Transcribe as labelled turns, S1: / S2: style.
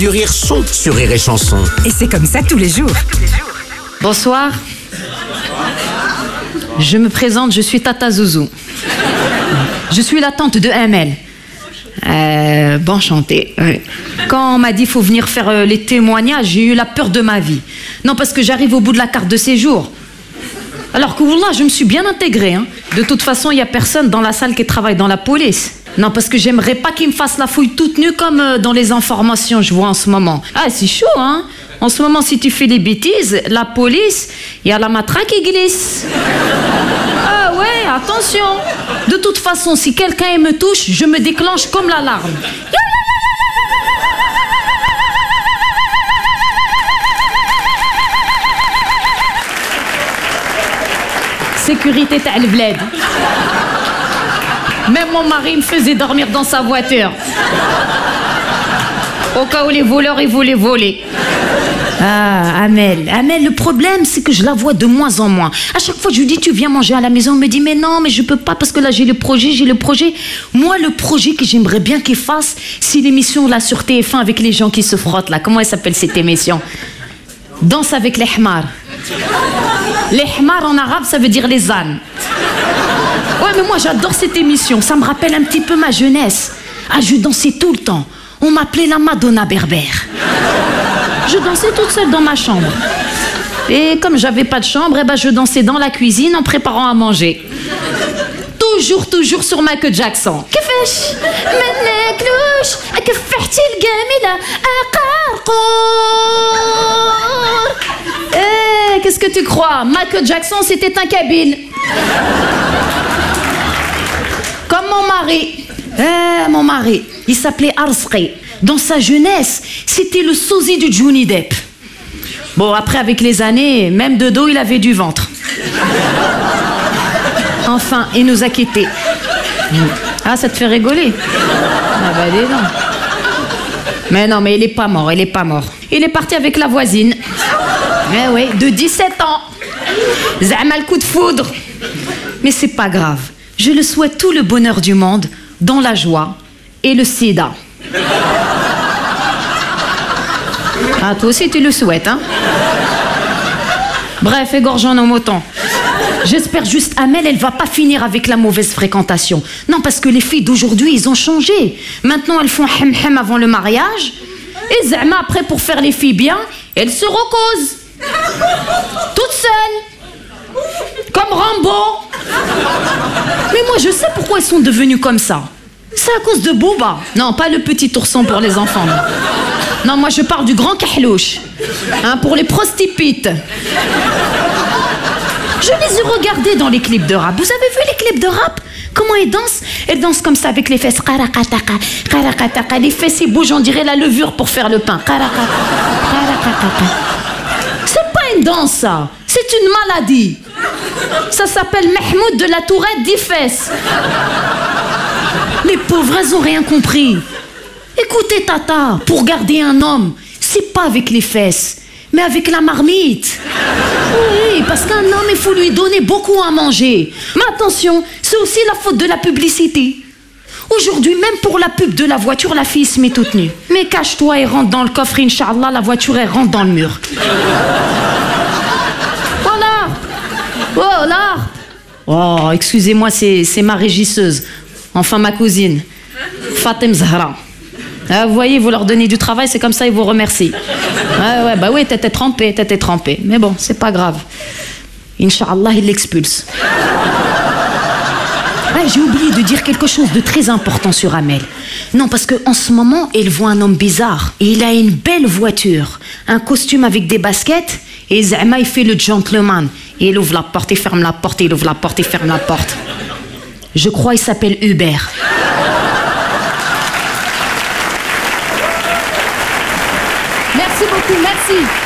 S1: Du rire son sur Rire et Chanson.
S2: Et c'est comme ça tous les jours.
S3: Bonsoir. Je me présente, je suis Tata Zouzou. Je suis la tante de Amel. Bon chanté. Quand on m'a dit qu'il faut venir faire les témoignages, j'ai eu la peur de ma vie. Non, parce que j'arrive au bout de la carte de séjour. Alors que Wallah, je me suis bien intégrée. Hein. De toute façon, il n'y a personne dans la salle qui travaille dans la police. Non, parce que j'aimerais pas qu'ils me fassent la fouille toute nue comme dans les informations, je vois en ce moment. Ah, c'est chaud, hein. En ce moment, si tu fais des bêtises, la police, il y a la matraque qui glisse. Ah ouais, attention. De toute façon, si quelqu'un me touche, je me déclenche comme l'alarme. Sécurité تاع البلاد. Même mon mari me faisait dormir dans sa voiture. Au cas où les voleurs, ils voulaient voler. Ah, Amel, le problème, c'est que je la vois de moins en moins. À chaque fois, je lui dis, tu viens manger à la maison. Elle me dit, mais non, mais je peux pas parce que là, j'ai le projet. Moi, le projet que j'aimerais bien qu'il fasse, c'est l'émission là sur TF1 avec les gens qui se frottent là. Comment elle s'appelle cette émission? Danse avec les hmars. Les hmars en arabe, ça veut dire les ânes. Ouais, mais moi, j'adore cette émission. Ça me rappelle un petit peu ma jeunesse. Ah, je dansais tout le temps. On m'appelait la Madonna berbère. Je dansais toute seule dans ma chambre. Et comme j'avais pas de chambre, eh ben, je dansais dans la cuisine en préparant à manger. Toujours sur Michael Jackson. كيفاش ما ناكلوش كفحتي الجميلة قرقور. Eh, qu'est-ce que tu crois? Michael Jackson, c'était un kabyle. Comme mon mari, il s'appelait Arsqi. Dans sa jeunesse, c'était le sosie du Johnny Depp. Bon, après, avec les années, même de dos, il avait du ventre. Enfin, il nous a quittés. Ah, ça te fait rigoler? Ah bah dis donc. Mais il est pas mort. Il est parti avec la voisine. Eh oui, de 17 ans. Zama le coup de foudre. Mais c'est pas grave. Je le souhaite tout le bonheur du monde, dans la joie et le sida. Ah, toi aussi tu le souhaites, hein? Bref, égorgeons nos moutons. J'espère juste Amel, elle va pas finir avec la mauvaise fréquentation. Non, parce que les filles d'aujourd'hui, ils ont changé. Maintenant, elles font hem-hem avant le mariage. Et Zama, après, pour faire les filles bien, elles se recosent. Toutes seules. Comme Rambo. Mais moi, je sais pourquoi elles sont devenues comme ça. C'est à cause de Booba. Non, pas le petit ourson pour les enfants. Non, moi, je parle du grand kahlouche. Hein, pour les prostipites. Je les ai regardées dans les clips de rap. Vous avez vu les clips de rap? Comment elles dansent? Elles dansent comme ça avec les fesses. Karakataka, karakataka. Les fesses, ils bougent, on dirait la levure pour faire le pain. Karakataka, karakataka. C'est pas une danse, ça. C'est une maladie. Ça s'appelle Mahmoud de la Tourette 10 fesses. Les pauvres, elles ont rien compris. Écoutez, Tata, pour garder un homme, c'est pas avec les fesses, mais avec la marmite. Oui, parce qu'un homme, il faut lui donner beaucoup à manger. Mais attention, c'est aussi la faute de la publicité. Aujourd'hui, même pour la pub de la voiture, la fille se met toute nue. Mais cache-toi et rentre dans le coffre, Inch'Allah, la voiture, elle rentre dans le mur. Voilà. Oh, excusez-moi, c'est ma régisseuse. Enfin, ma cousine. Fatem Zahra. Ah, vous voyez, vous leur donnez du travail, c'est comme ça, ils vous remercient. Ouais, bah oui, t'étais trempé. Mais bon, c'est pas grave. Inch'Allah, il l'expulse. Ah, j'ai oublié de dire quelque chose de très important sur Amel. Non, parce qu'en ce moment, elle voit un homme bizarre. Et il a une belle voiture, un costume avec des baskets, et Zama, il fait le gentleman. Et il ouvre la porte, il ferme la porte, il ouvre la porte, il ferme la porte. Je crois qu'il s'appelle Hubert. Merci beaucoup, merci.